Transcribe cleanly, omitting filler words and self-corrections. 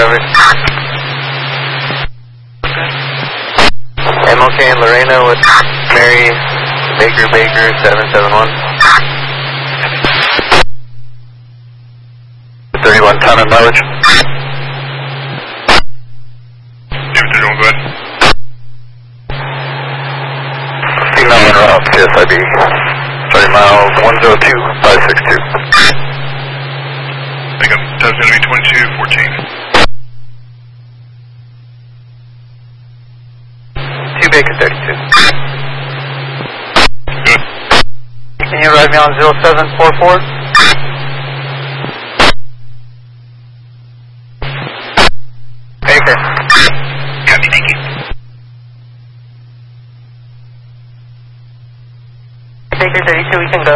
Discovery. MLK and Lorena with Mary Baker 771. 31 time and mileage. David 31, go ahead. Female en route, PSIB. 30 miles, 102562. Make up, time's going to be 22:14. 2 Baker 32. Good. Can you ride me on 0744? Baker. Copy, thank you. Baker 32, we can go.